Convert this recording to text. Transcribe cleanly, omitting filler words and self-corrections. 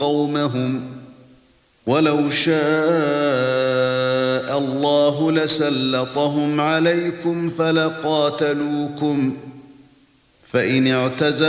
قَوْمَهُمْ وَلَوْ شَاءَ اللَّهُ لَسَلَّطَهُمْ عَلَيْكُمْ فَلَقَاتَلُوكُمْ فَإِنِ اعْتَزَلُوكُمْ